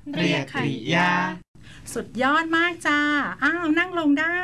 เรียกกริยาสุดยอดมากจ้านั่งลงได้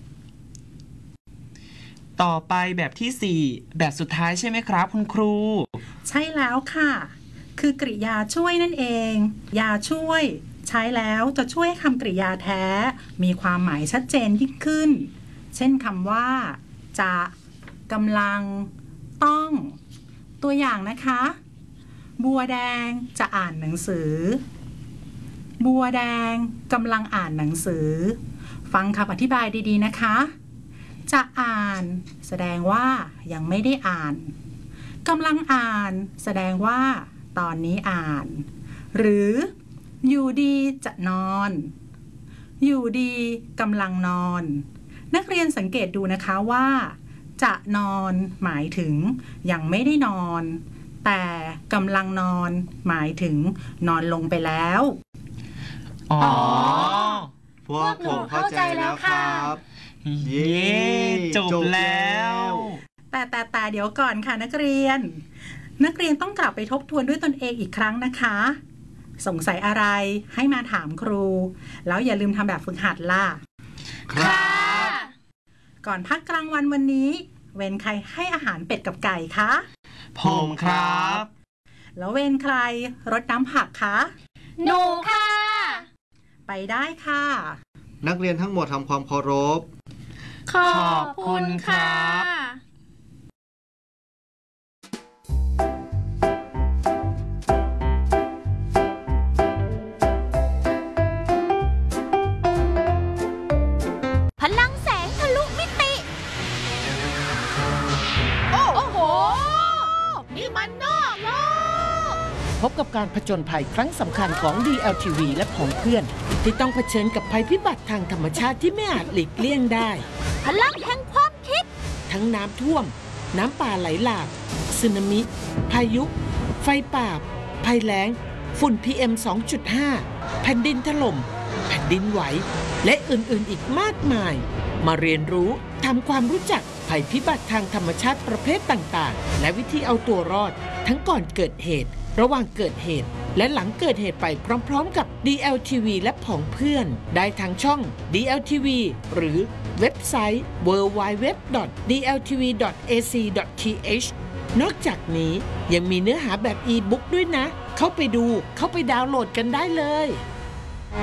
ต่อไปแบบที่4แบบสุดท้ายใช่ไหมครับคุณครูใช่แล้วค่ะคือกริยาช่วยนั่นเองยาช่วยใช้แล้วจะช่วยคำกริยาแท้มีความหมายชัดเจนยิ่งขึ้นเช่นคำว่าจะกำลังต้องตัวอย่างนะคะบัวแดงจะอ่านหนังสือบัวแดงกำลังอ่านหนังสือฟังคำอธิบายดีๆนะคะจะอ่านแสดงว่ายังไม่ได้อ่านกำลังอ่านแสดงว่าตอนนี้อ่านหรืออยู่ดีจะนอนอยู่ดีกำลังนอนนักเรียนสังเกตดูนะคะว่าจะนอนหมายถึงยังไม่ได้นอนแต่กำลังนอนหมายถึงนอนลงไปแล้วอ๋อพวกผมเข้าใจแล้วครับเย้จบแล้วแต่เดี๋ยวก่อนค่ะนักเรียนต้องกลับไปทบทวนด้วยตนเองอีกครั้งนะคะสงสัยอะไรให้มาถามครูแล้วอย่าลืมทำแบบฝึกหัดล่ะค่ะก่อนพักกลางวันวันนี้เวรใครให้อาหารเป็ดกับไก่คะผมครับแล้วเวรใครรดน้ำผักคะหนูค่ะไปได้ค่ะนักเรียนทั้งหมดทำความเคารพขอบคุณค่ะพลังแสงทะลุมิติโอ้โหนี่มันนอกโลกพบกับการผจญภัยครั้งสำคัญของ DLTV และผองเพื่อนที่ต้องเผชิญกับภัยพิบัติทางธรรมชาติที่ไม่อาจหลีกเลี่ยงได้พลังแห่งความคิดทั้งน้ำท่วมน้ำป่าไหลหลากสึนามิพายุไฟป่าภัยแล้งฝุ่น PM 2.5 แผ่นดินถล่มแผ่นดินไหวและอื่นๆอีกมากมายมาเรียนรู้ทำความรู้จักภัยพิบัติทางธรรมชาติประเภทต่างๆและวิธีเอาตัวรอดทั้งก่อนเกิดเหตุระหว่างเกิดเหตุและหลังเกิดเหตุไปพร้อมๆกับ DLTV และผองเพื่อนได้ทางช่อง DLTV หรือเว็บไซต์ www.dltv.ac.th นอกจากนี้ยังมีเนื้อหาแบบอีบุ๊กด้วยนะเข้าไปดูเข้าไปดาวน์โหลดกันได้เลย